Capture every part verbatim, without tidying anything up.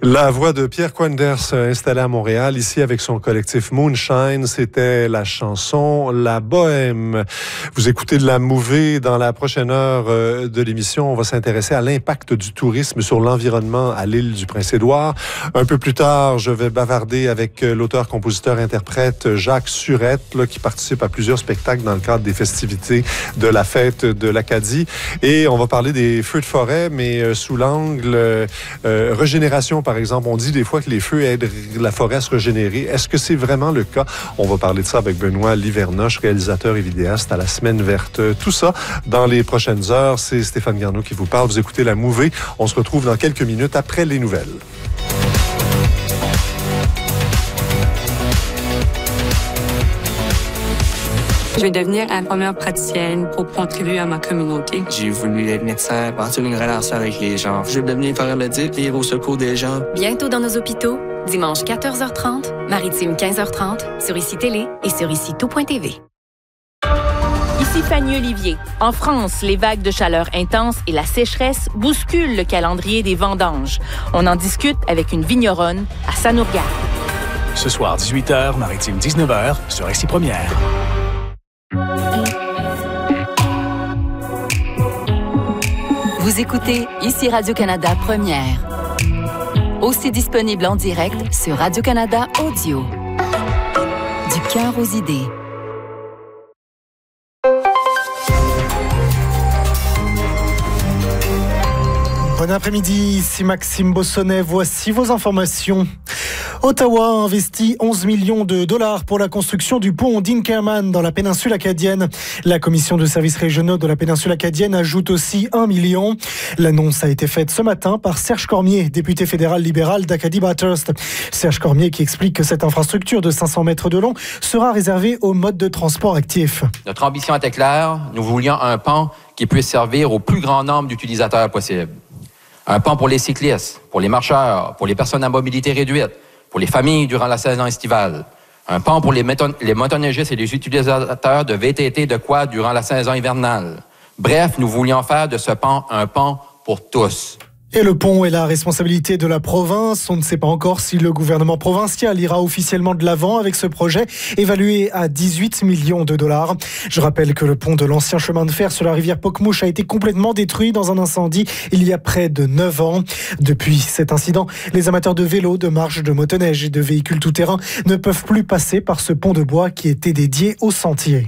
La voix de Pierre Quenders, installé à Montréal, ici avec son collectif Moonshine, c'était la chanson La Bohème. Vous écoutez de la mouvée. Dans la prochaine heure de l'émission, on va s'intéresser à l'impact du tourisme sur l'environnement à l'île du Prince-Édouard. Un peu plus tard, je vais bavarder avec l'auteur, compositeur, interprète Jacques Surette, là, qui participe à plusieurs spectacles dans le cadre des festivités de la fête de l'Acadie. Et on va parler des feux de forêt, mais sous l'angle euh, régénération, par exemple. On dit des fois que les feux aident la forêt à se régénérer. Est-ce que c'est vraiment le cas? On va parler de ça avec Benoît Livernoche, réalisateur et vidéaste à la Semaine verte. Tout ça dans les prochaines heures. C'est Stéphane Garneau qui vous parle. Vous écoutez La Mouvée. On se retrouve dans quelques minutes après les nouvelles. Je vais devenir infirmière praticienne pour contribuer à ma communauté. J'ai voulu être médecin, bâtir une relation avec les gens. Je vais devenir paramédic, vivre au secours des gens. Bientôt dans nos hôpitaux, dimanche quatorze heures trente, Maritime quinze heures trente, sur Ici Télé et sur ici tout point t v. Ici Fanny Olivier. En France, les vagues de chaleur intenses et la sécheresse bousculent le calendrier des vendanges. On en discute avec une vigneronne à Sanourgade. Ce soir, dix-huit heures, Maritime dix-neuf heures, sur Ici Première. Vous écoutez Ici Radio-Canada Première. Aussi disponible en direct sur Radio-Canada Audio. Du cœur aux idées. Bon après-midi, ici Maxime Bossonnet. Voici vos informations. Ottawa a investi onze millions de dollars pour la construction du pont d'Inkerman dans la péninsule acadienne. La commission de services régionaux de la péninsule acadienne ajoute aussi un million. L'annonce a été faite ce matin par Serge Cormier, député fédéral libéral d'Acadie-Bathurst. Serge Cormier qui explique que cette infrastructure de cinq cents mètres de long sera réservée aux modes de transport actifs. Notre ambition était claire. Nous voulions un pont qui puisse servir au plus grand nombre d'utilisateurs possible. Un pont pour les cyclistes, pour les marcheurs, pour les personnes à mobilité réduite, pour les familles durant la saison estivale. Un pont pour les, méton- les motoneigistes et les utilisateurs de V T T de quad durant la saison hivernale. Bref, nous voulions faire de ce pont un pont pour tous. Et le pont est la responsabilité de la province. On ne sait pas encore si le gouvernement provincial ira officiellement de l'avant avec ce projet, évalué à dix-huit millions de dollars. Je rappelle que le pont de l'ancien chemin de fer sur la rivière Pocmouche a été complètement détruit dans un incendie il y a près de neuf ans. Depuis cet incident, les amateurs de vélo, de marche, de motoneige et de véhicules tout-terrain ne peuvent plus passer par ce pont de bois qui était dédié aux sentiers.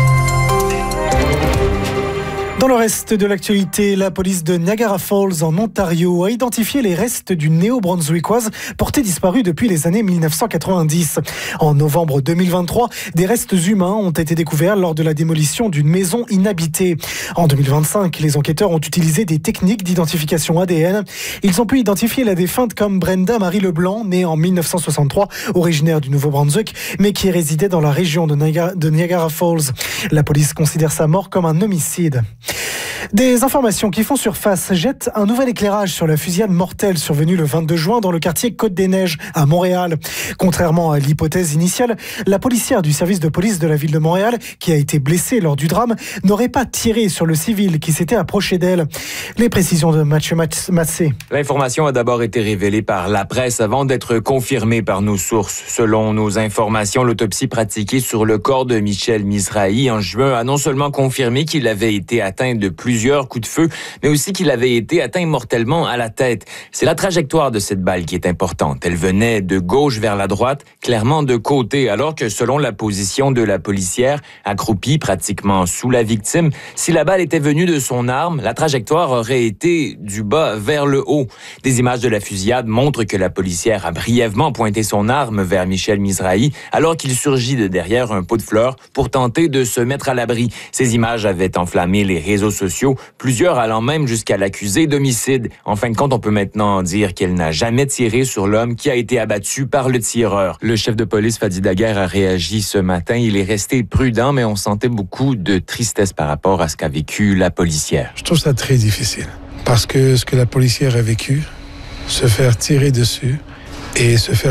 Dans le reste de l'actualité, la police de Niagara Falls en Ontario a identifié les restes d'une néo-brunswickoise portée disparue depuis les années mille neuf cent quatre-vingt-dix. En novembre deux mille vingt-trois, des restes humains ont été découverts lors de la démolition d'une maison inhabitée. En deux mille vingt-cinq, les enquêteurs ont utilisé des techniques d'identification A D N. Ils ont pu identifier la défunte comme Brenda Marie Leblanc, née en mille neuf cent soixante-trois, originaire du Nouveau-Brunswick, mais qui résidait dans la région de Niagara, de Niagara Falls. La police considère sa mort comme un homicide. Des informations qui font surface jettent un nouvel éclairage sur la fusillade mortelle survenue le vingt-deux juin dans le quartier Côte-des-Neiges à Montréal. Contrairement à l'hypothèse initiale, la policière du service de police de la ville de Montréal, qui a été blessée lors du drame, n'aurait pas tiré sur le civil qui s'était approché d'elle. Les précisions de Mathieu Massé. L'information a d'abord été révélée par la presse avant d'être confirmée par nos sources. Selon nos informations, l'autopsie pratiquée sur le corps de Michel Mizrahi en juin a non seulement confirmé qu'il avait été atteint de plusieurs coups de feu, mais aussi qu'il avait été atteint mortellement à la tête. C'est la trajectoire de cette balle qui est importante. Elle venait de gauche vers la droite, clairement de côté, alors que selon la position de la policière, accroupie pratiquement sous la victime, si la balle était venue de son arme, la trajectoire aurait été du bas vers le haut. Des images de la fusillade montrent que la policière a brièvement pointé son arme vers Michel Mizrahi, alors qu'il surgit de derrière un pot de fleurs pour tenter de se mettre à l'abri. Ces images avaient enflammé les réseaux sociaux, plusieurs allant même jusqu'à l'accuser d'homicide. En fin de compte, on peut maintenant dire qu'elle n'a jamais tiré sur l'homme qui a été abattu par le tireur. Le chef de police, Fadi Daguerre, a réagi ce matin. Il est resté prudent, mais on sentait beaucoup de tristesse par rapport à ce qu'a vécu la policière. Je trouve ça très difficile, parce que ce que la policière a vécu, se faire tirer dessus et se faire